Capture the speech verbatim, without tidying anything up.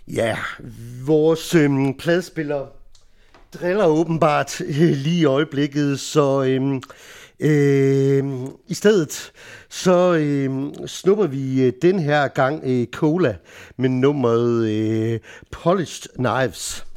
Ja, vores øhm, pladespiller driller åbenbart øh, lige i øjeblikket, så øhm, øh, i stedet så øhm, snupper vi øh, den her gang øh, Cola med nummeret øh, Polished Knives.